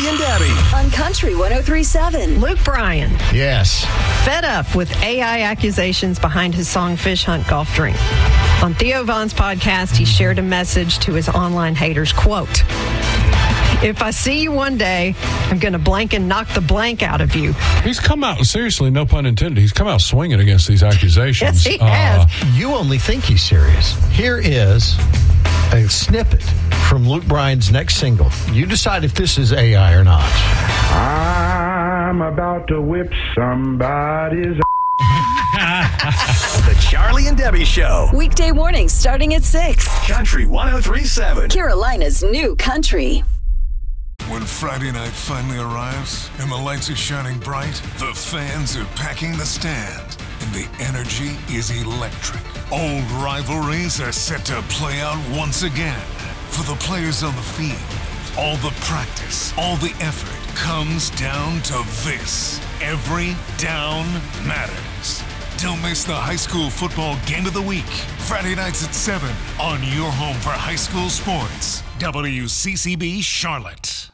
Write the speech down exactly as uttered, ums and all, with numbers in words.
Charlie and Debbie. On Country one oh three point seven. Luke Bryan. Yes. Fed up with A I accusations behind his song Fish Hunt Golf Drink. On Theo Von's podcast, he shared a message to his online haters, quote, "If I see you one day, I'm going to blank and knock the blank out of you." He's come out, seriously, no pun intended, he's come out swinging against these accusations. Yes, he has. Uh, You only think he's serious. Here is a snippet from Luke Bryan's next single. You decide if this is A I or not. I'm about to whip somebody's The Charlie and Debbie Show. Weekday mornings starting at six. Country one oh three point seven. Carolina's new country. When Friday night finally arrives and the lights are shining bright, the fans are packing the stand, and the energy is electric. Old rivalries are set to play out once again. For the players on the field, all the practice, all the effort comes down to this. Every down matters. Don't miss the high school football game of the week. Friday nights at seven on your home for high school sports. W C C B Charlotte.